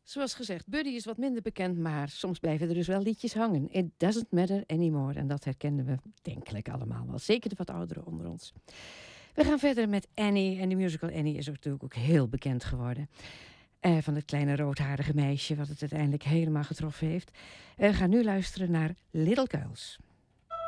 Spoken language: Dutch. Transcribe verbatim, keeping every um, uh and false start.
Zoals gezegd, Buddy is wat minder bekend, maar soms blijven er dus wel liedjes hangen. It doesn't matter anymore. En dat herkenden we denkelijk allemaal wel. Zeker de wat ouderen onder ons. We gaan verder met Annie. En de musical Annie is natuurlijk ook heel bekend geworden. Uh, van het kleine roodharige meisje wat het uiteindelijk helemaal getroffen heeft. We gaan nu luisteren naar Little Girls.